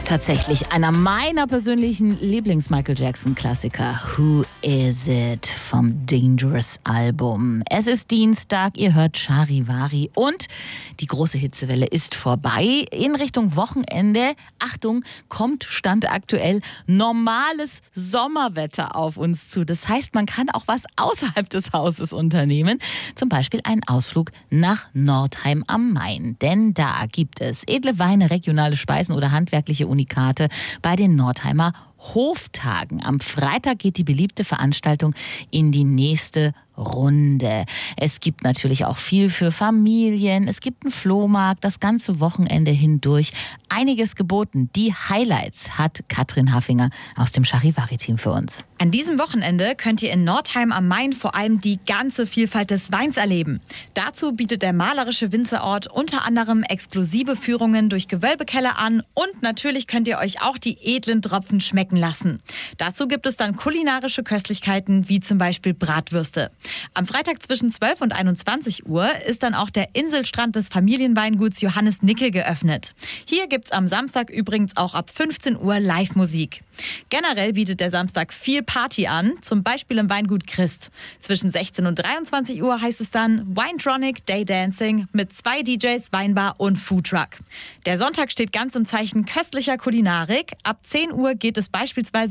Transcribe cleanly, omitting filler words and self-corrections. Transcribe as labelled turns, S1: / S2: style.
S1: Tatsächlich einer meiner persönlichen Lieblings-Michael Jackson-Klassiker. Who Is It vom Dangerous-Album. Es ist Dienstag, ihr hört Charivari und die große Hitzewelle ist vorbei. In Richtung Wochenende, Achtung, kommt Stand aktuell normales Sommerwetter auf uns zu. Das heißt, man kann auch was außerhalb des Hauses unternehmen. Zum Beispiel einen Ausflug nach Nordheim am Main. Denn da gibt es edle Weine, regionale Speisen oder handwerkliche Unikate bei den Nordheimer Hoftagen. Am Freitag geht die beliebte Veranstaltung in die nächste Runde. Es gibt natürlich auch viel für Familien. Es gibt einen Flohmarkt das ganze Wochenende hindurch. Einiges geboten. Die Highlights hat Katrin Haffinger aus dem Charivari-Team für uns.
S2: An diesem Wochenende könnt ihr in Nordheim am Main vor allem die ganze Vielfalt des Weins erleben. Dazu bietet der malerische Winzerort unter anderem exklusive Führungen durch Gewölbekeller an und natürlich könnt ihr euch auch die edlen Tropfen schmecken lassen. Dazu gibt es dann kulinarische Köstlichkeiten wie zum Beispiel Bratwürste. Am Freitag zwischen 12 und 21 Uhr ist dann auch der Inselstrand des Familienweinguts Johannes Nickel geöffnet. Hier gibt's am Samstag übrigens auch ab 15 Uhr Live-Musik. Generell bietet der Samstag viel Party an, zum Beispiel im Weingut Christ. Zwischen 16 und 23 Uhr heißt es dann Winetronic Day Dancing mit 2 DJs, Weinbar und Foodtruck. Der Sonntag steht ganz im Zeichen köstlicher Kulinarik. Ab 10 Uhr geht es beispielsweise